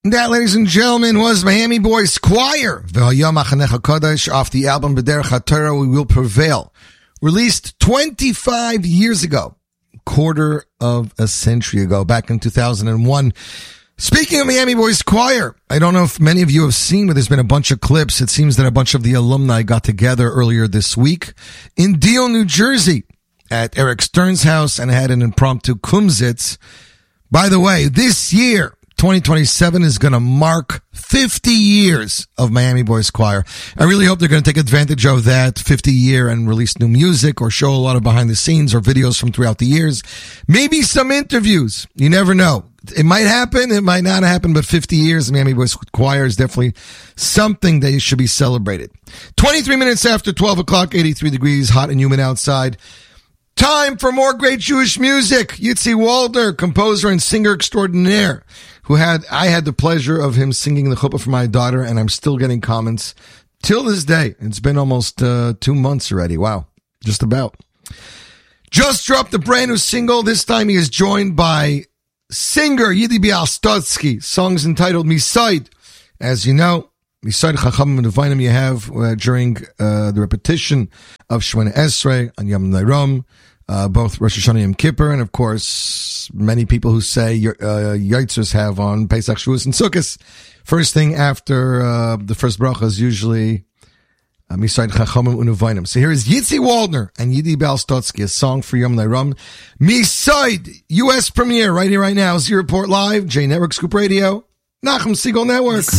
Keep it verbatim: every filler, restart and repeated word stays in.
That, ladies and gentlemen, was Miami Boys Choir, V'hayom Achanecha Kodesh, off the album B'derech HaTorah We Will Prevail, released twenty-five years ago, quarter of a century ago, back in two thousand one. Speaking of Miami Boys Choir, I don't know if many of you have seen, but there's been a bunch of clips. It seems that a bunch of the alumni got together earlier this week in Deal, New Jersey, at Eric Stern's house and had an impromptu kumsitz. By the way, this year, twenty twenty-seven is going to mark fifty years of Miami Boys Choir. I really hope they're going to take advantage of that fifty year and release new music or show a lot of behind the scenes or videos from throughout the years. Maybe some interviews. You never know. It might happen. It might not happen, but fifty years of Miami Boys Choir is definitely something that should be celebrated. twenty-three minutes after twelve o'clock, eighty-three degrees, hot and humid outside. Time for more great Jewish music. Yitzi Waldner, composer and singer extraordinaire, who had, I had the pleasure of him singing the chuppah for my daughter, and I'm still getting comments till this day. It's been almost uh, two months already. Wow. Just about. Just dropped a brand new single. This time he is joined by singer Yidi Bialstotsky. Song's entitled Misaid. As you know, Misaid Chacham and Devanim you have uh, during uh, the repetition of Shemona Esrei on Yom Nairam. Uh, both Rosh Hashanah and Yom Kippur, and of course, many people who say uh, Yitzers have on Pesach, Shavuos, and Sukkot. First thing after uh, the first bracha is usually Misaid Chachamim Unuvainim. So here is Yitzi Waldner and Yidi Bialstotsky, a song for Yom Nairam. Misaid, U S premiere, right here, right now. Z Report Live, J Network, Scoop Radio, Nachum Segal Network.